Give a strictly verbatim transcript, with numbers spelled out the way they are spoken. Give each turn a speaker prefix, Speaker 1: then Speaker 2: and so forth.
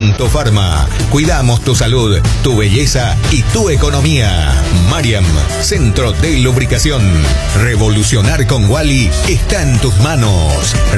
Speaker 1: Santo Pharma. Cuidamos tu salud, tu belleza y tu economía. Mariam, Centro de Lubricación. Revolucionar con Wally está en tus manos.